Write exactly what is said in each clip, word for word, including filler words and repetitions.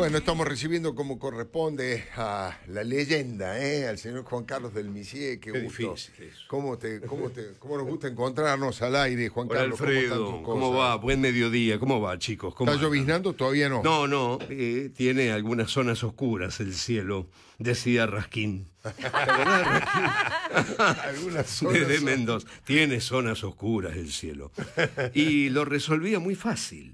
Bueno, estamos recibiendo como corresponde a la leyenda, ¿eh? Al señor Juan Carlos del Misier. Qué, Qué gusto. difícil eso. ¿Cómo, te, cómo, te, ¿Cómo nos gusta encontrarnos al aire, Juan Hola, Carlos? Alfredo, ¿Cómo, están tus ¿cómo cosas? va? Buen mediodía, ¿cómo va, chicos? ¿Cómo ¿Está andan? lloviznando? Todavía no. No, no, eh, tiene algunas zonas oscuras el cielo, decía Raskin. ¿Te acordás de Raskin? Algunas zonas Desde son- Mendoza. Tiene zonas oscuras el cielo. Y lo resolvía muy fácil.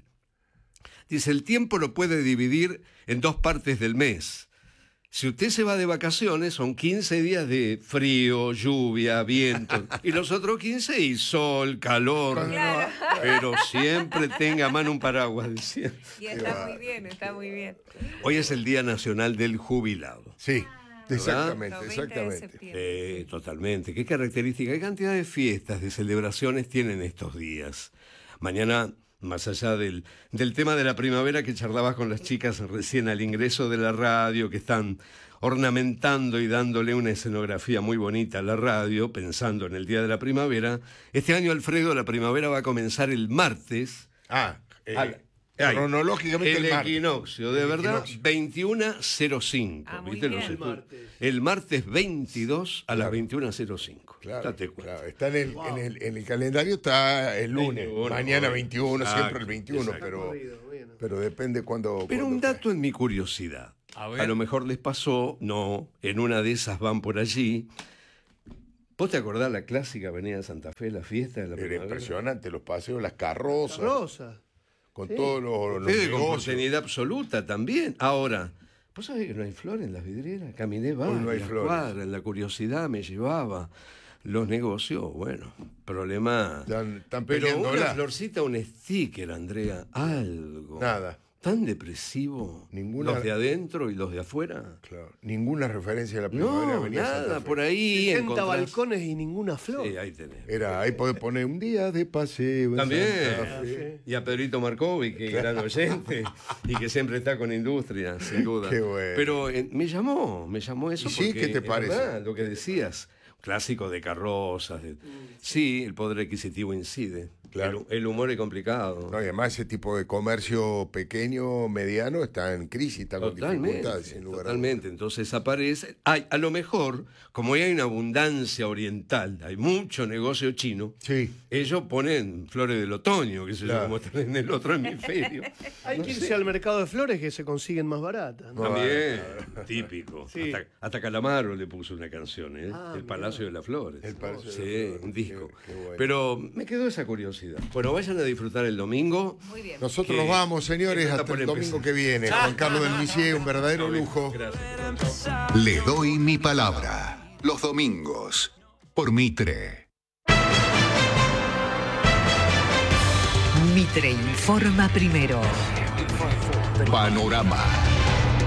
Dice, el tiempo lo puede dividir en dos partes del mes. Si usted se va de vacaciones, son quince días de frío, lluvia, viento. Y los otros quince y sol, calor. Claro. Pero siempre tenga a mano un paraguas, decía. Y está muy bien, está muy bien. Hoy es el Día Nacional del Jubilado. Sí, exactamente, No, veinte de exactamente. septiembre. Eh, totalmente. ¿Qué características, qué cantidad de fiestas, de celebraciones tienen estos días? Mañana, más allá del, del tema de la primavera que charlabas con las chicas recién al ingreso de la radio, que están ornamentando y dándole una escenografía muy bonita a la radio, pensando en el Día de la Primavera, este año, Alfredo, la primavera va a comenzar el martes. Ah, eh, Al- Ay, cronológicamente el, el martes. equinoccio, de El verdad, equinoccio. veintiuno cero cinco. Ah, muy ¿Viste? bien. Los El estu- martes. El martes veintidós a las Claro. veintiuno cero cinco. Claro, Date cuenta. claro. Está en el, en, el, en el calendario, está el lunes. veintiuno, Mañana hoy. veintiuno, Exacto, siempre el veintiuno, exacto. pero, Movido, bueno. pero depende cuando. Pero un dato en mi curiosidad. A A, ver. lo mejor les pasó, no, en una de esas van por allí. ¿Vos te acordás la clásica Avenida de Santa Fe, la fiesta de la Era primavera? impresionante, los paseos, las carrozas, Rosa. con Sí. todos los, los Ustedes con negocios. porteñidad absoluta también. Ahora, ¿vos sabés que no hay flores en las vidrieras? Caminé varias no hay flores. cuadras, en la curiosidad me llevaba. Los negocios, bueno, problema... Están, están Pero una peleándola. florcita, un sticker, Andrea, algo. Nada. ¿Tan depresivo? Ninguna- ¿Los de adentro y los de afuera? Claro, ninguna referencia a la primavera No, Avenida Santa nada, Fe. por ahí sesenta encontrás- balcones y ninguna flor. Sí, ahí tenés. Era, ahí podés poner un día de paseo en También. Santa Fe. Y a Pedrito Marcovi, que es gran oyente y que siempre está con industria, sin duda. Qué bueno. Pero eh, me llamó, me llamó eso ¿Y sí? porque ¿Qué te es parece? verdad, lo que decías, clásico de carrozas. de- Sí, el poder adquisitivo incide. Claro. El, el humor es complicado. No, y además ese tipo de comercio pequeño, mediano, está en crisis, está con Totalmente, dificultades, sin lugar a totalmente. Entonces aparece, hay, a lo mejor, como hoy hay una abundancia oriental, hay mucho negocio chino, Sí. ellos ponen flores del otoño, que se Claro. yo, como están en el otro hemisferio. Hay que irse al mercado de flores que se consiguen más baratas, ¿no? También, típico. Sí. Hasta, hasta Calamaro le puso una canción, ¿eh? Ah, El Palacio de las Flores. El Palacio de sí, las Flores. un disco. Qué- qué bueno. Pero me quedó esa curiosidad. Bueno, vayan a disfrutar el domingo. Muy bien. Nosotros Que- nos vamos, señores, esto está hasta por el domingo empezar. que viene. Juan Carlos del Misier, un verdadero lujo. Gracias. Le doy mi palabra. Los domingos. Por Mitre. Mitre informa primero. Panorama.